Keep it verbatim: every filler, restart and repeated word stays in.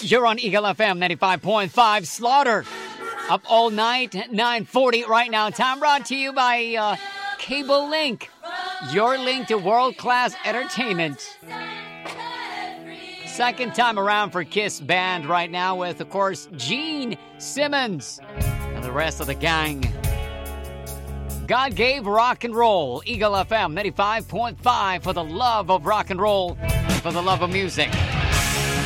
You're on Eagle F M ninety-five point five. Slaughter up all night, nine forty right now. Time brought to you by uh, Cable Link, your link to world-class entertainment. Second time around for Kiss Band right now with, of course, Gene Simmons and the rest of the gang. God gave rock and roll. Eagle F M ninety-five point five for the love of rock and roll and for the love of music.